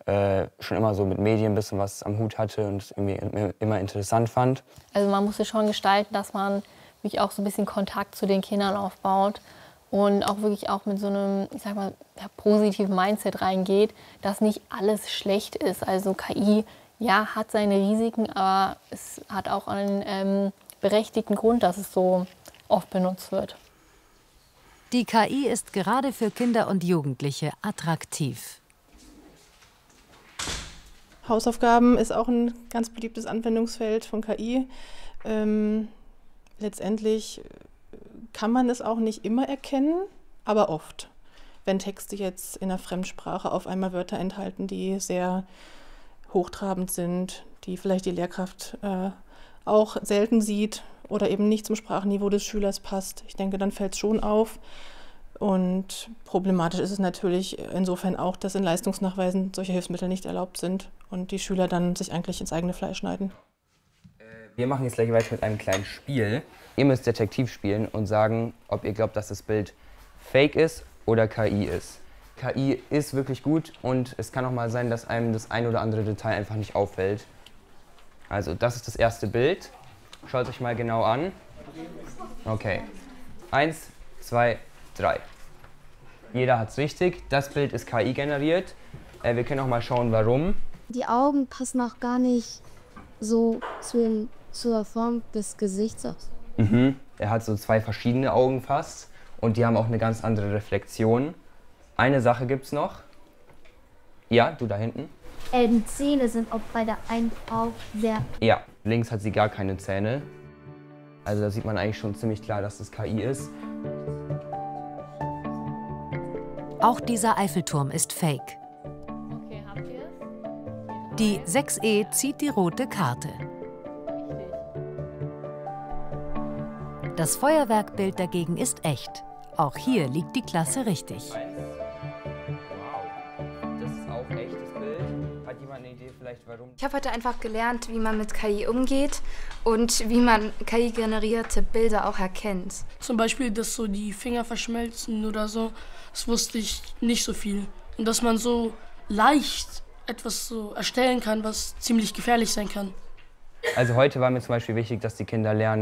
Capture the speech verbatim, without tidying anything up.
äh, schon immer so mit Medien ein bisschen was am Hut hatte und es irgendwie immer interessant fand. Also man muss es schon gestalten, dass man wirklich auch so ein bisschen Kontakt zu den Kindern aufbaut und auch wirklich auch mit so einem, ich sag mal, ja, positiven Mindset reingeht, dass nicht alles schlecht ist. Also K I, ja, hat seine Risiken, aber es hat auch einen ähm, berechtigten Grund, dass es so oft benutzt wird. Die K I ist gerade für Kinder und Jugendliche attraktiv. Hausaufgaben ist auch ein ganz beliebtes Anwendungsfeld von K I. Ähm, letztendlich kann man es auch nicht immer erkennen, aber oft. Wenn Texte jetzt in einer Fremdsprache auf einmal Wörter enthalten, die sehr hochtrabend sind, die vielleicht die Lehrkraft äh, auch selten sieht oder eben nicht zum Sprachniveau des Schülers passt. Ich denke, dann fällt es schon auf. Und problematisch ist es natürlich insofern auch, dass in Leistungsnachweisen solche Hilfsmittel nicht erlaubt sind und die Schüler dann sich eigentlich ins eigene Fleisch schneiden. Wir machen jetzt gleich weiter mit einem kleinen Spiel. Ihr müsst Detektiv spielen und sagen, ob ihr glaubt, dass das Bild fake ist oder K I ist. K I ist wirklich gut und es kann auch mal sein, dass einem das ein oder andere Detail einfach nicht auffällt. Also das ist das erste Bild. Schaut euch mal genau an. Okay. Eins, zwei, drei. Jeder hat es richtig. Das Bild ist K I generiert. Äh, wir können auch mal schauen, warum. Die Augen passen auch gar nicht so zu, zur Form des Gesichts aus. Mhm. Er hat so zwei verschiedene Augen fast und die haben auch eine ganz andere Reflexion. Eine Sache gibt's noch. Ja, du da hinten. Äh, die Zähne sind auch bei der einen Frau sehr... Ja, links hat sie gar keine Zähne. Also da sieht man eigentlich schon ziemlich klar, dass das K I ist. Auch dieser Eiffelturm ist fake. Okay, habt ihr es? Die sechs E zieht die rote Karte. Das Feuerwerkbild dagegen ist echt. Auch hier liegt die Klasse richtig. Wow, das ist auch echtes Bild. Hat jemand eine Idee vielleicht, warum? Ich habe heute einfach gelernt, wie man mit K I umgeht und wie man K I-generierte Bilder auch erkennt. Zum Beispiel, dass so die Finger verschmelzen oder so, das wusste ich nicht so viel. Und dass man so leicht etwas so erstellen kann, was ziemlich gefährlich sein kann. Also heute war mir zum Beispiel wichtig, dass die Kinder lernen,